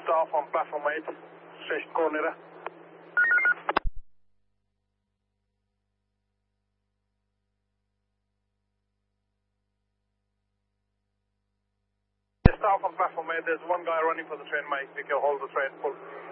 staff on platform 8, station coordinator. Staff on platform 8, there's one guy running for the train, mate. We can hold the train full.